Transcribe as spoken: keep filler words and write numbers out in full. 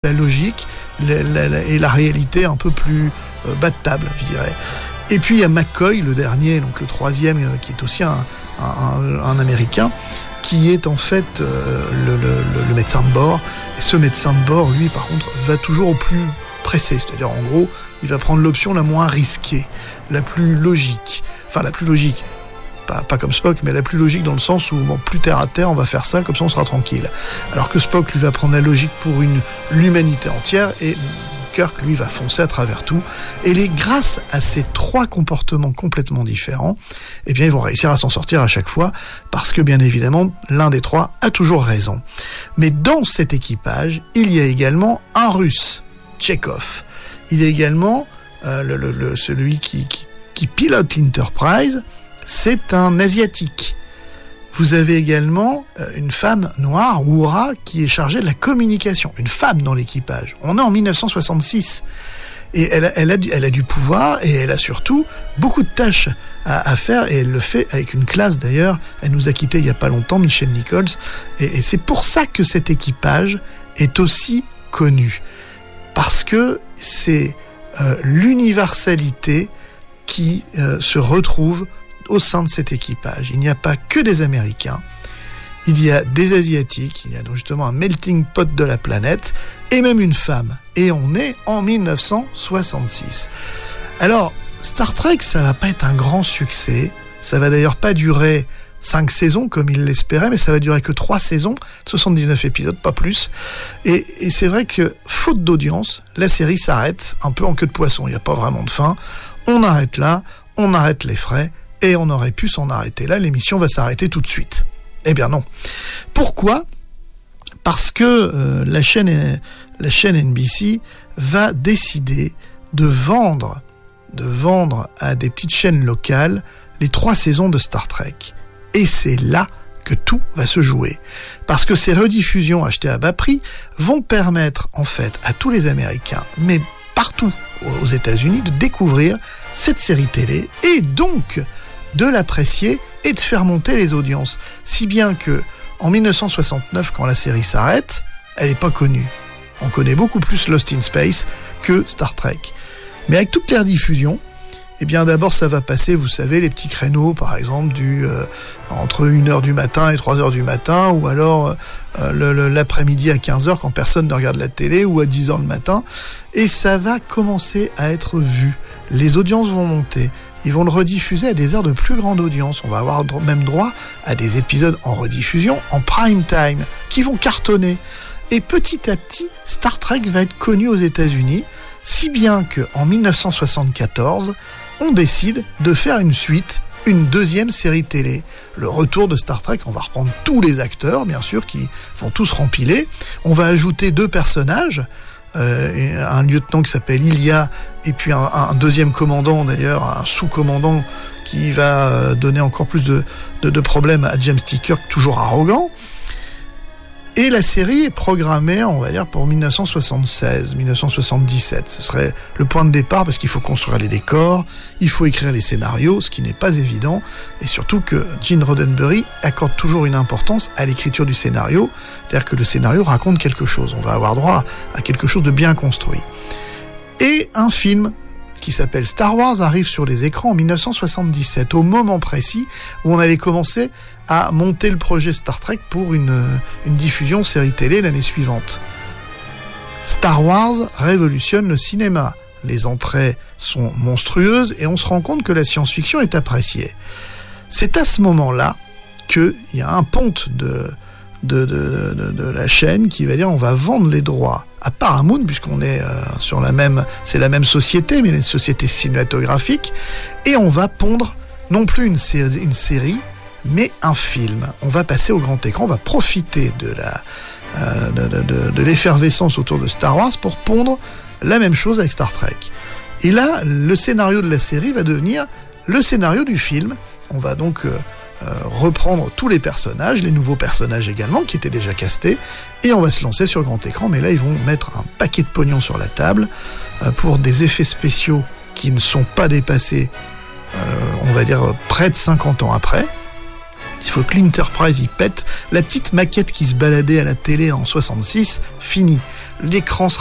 la logique la, la, la, et la réalité un peu plus euh, bas de table, je dirais. Et puis il y a McCoy, le dernier, donc le troisième, euh, qui est aussi un, un, un, un Américain, qui est en fait euh, le, le, le médecin de bord. Et ce médecin de bord, lui, par contre, va toujours au plus pressé. C'est-à-dire, en gros, il va prendre l'option la moins risquée, la plus logique. Enfin, la plus logique. Pas, pas comme Spock, mais la plus logique dans le sens où, bon, plus terre à terre, on va faire ça, comme ça on sera tranquille. Alors que Spock, lui, va prendre la logique pour une, l'humanité entière, et Kirk, lui, va foncer à travers tout. Et les, grâce à ces trois comportements complètement différents, eh bien, ils vont réussir à s'en sortir à chaque fois, parce que, bien évidemment, l'un des trois a toujours raison. Mais dans cet équipage, il y a également un Russe, Chekhov. Il y a également euh, le, le, le, celui qui, qui, qui pilote l'Enterprise, c'est un Asiatique. Vous avez également une femme noire, Uhura, qui est chargée de la communication. Une femme dans l'équipage. On est en dix-neuf cent soixante-six. Et elle a, elle a, elle a du pouvoir, et elle a surtout beaucoup de tâches à, à faire, et elle le fait avec une classe d'ailleurs. Elle nous a quittés il n'y a pas longtemps, Michelle Nichols. Et, et c'est pour ça que cet équipage est aussi connu. Parce que c'est euh, l'universalité qui euh, se retrouve au sein de cet équipage. Il n'y a pas que des Américains, il y a des Asiatiques, il y a donc justement un melting pot de la planète, et même une femme. Et on est en dix-neuf cent soixante-six. Alors, Star Trek, ça va pas être un grand succès, ça va d'ailleurs pas durer cinq saisons comme il l'espérait, mais ça va durer que trois saisons, soixante-dix-neuf épisodes, pas plus. Et, et c'est vrai que, faute d'audience, la série s'arrête un peu en queue de poisson, il n'y a pas vraiment de fin. On arrête là, on arrête les frais, et on aurait pu s'en arrêter là, l'émission va s'arrêter tout de suite. Eh bien non. Pourquoi ? Parce que euh, la chaîne, la chaîne N B C va décider de vendre, de vendre à des petites chaînes locales les trois saisons de Star Trek. Et c'est là que tout va se jouer. Parce que ces rediffusions achetées à bas prix vont permettre en fait à tous les Américains, mais partout aux États-Unis, de découvrir cette série télé et donc de l'apprécier et de faire monter les audiences. Si bien que, en dix-neuf cent soixante-neuf, quand la série s'arrête, elle n'est pas connue. On connaît beaucoup plus Lost in Space que Star Trek. Mais avec toutes les rediffusions, eh bien d'abord ça va passer, vous savez, les petits créneaux, par exemple, du euh, entre une heure du matin et trois heures du matin, ou alors euh, le, le, l'après-midi à quinze heures quand personne ne regarde la télé, ou à dix heures le matin, et ça va commencer à être vu. Les audiences vont monter. Ils vont le rediffuser à des heures de plus grande audience. On va avoir même droit à des épisodes en rediffusion, en prime time, qui vont cartonner. Et petit à petit, Star Trek va être connu aux États-Unis, si bien qu'en dix-neuf cent soixante-quatorze, on décide de faire une suite, une deuxième série télé. Le retour de Star Trek, on va reprendre tous les acteurs, bien sûr, qui vont tous rempiler. On va ajouter deux personnages, Euh, un lieutenant qui s'appelle Ilia et puis un, un deuxième commandant d'ailleurs, un sous-commandant qui va donner encore plus de, de, de problèmes à James T. Kirk, toujours arrogant. Et la série est programmée, on va dire, pour dix-neuf cent soixante-seize, dix-neuf cent soixante-dix-sept. Ce serait le point de départ parce qu'il faut construire les décors, il faut écrire les scénarios, ce qui n'est pas évident. Et surtout que Gene Roddenberry accorde toujours une importance à l'écriture du scénario. C'est-à-dire que le scénario raconte quelque chose. On va avoir droit à quelque chose de bien construit. Et un film qui s'appelle Star Wars arrive sur les écrans en dix-neuf cent soixante-dix-sept, au moment précis où on allait commencer à monter le projet Star Trek pour une, une diffusion série télé l'année suivante. Star Wars révolutionne le cinéma. Les entrées sont monstrueuses et on se rend compte que la science-fiction est appréciée. C'est à ce moment-là qu'il y a un ponte de, de, de, de, de la chaîne qui va dire on va vendre les droits à Paramount, puisqu'on est euh, sur la même, c'est la même société, mais une société cinématographique, et on va pondre non plus une série, une série, mais un film. On va passer au grand écran, on va profiter de la euh, de, de, de l'effervescence autour de Star Wars pour pondre la même chose avec Star Trek. Et là, le scénario de la série va devenir le scénario du film. On va donc euh, euh, reprendre tous les personnages, les nouveaux personnages également, qui étaient déjà castés, et on va se lancer sur grand écran. Mais là, ils vont mettre un paquet de pognon sur la table euh, pour des effets spéciaux qui ne sont pas dépassés, euh, on va dire, près de cinquante ans après. Il faut que l'Enterprise y pète. La petite maquette qui se baladait à la télé en soixante-six, fini. l'écran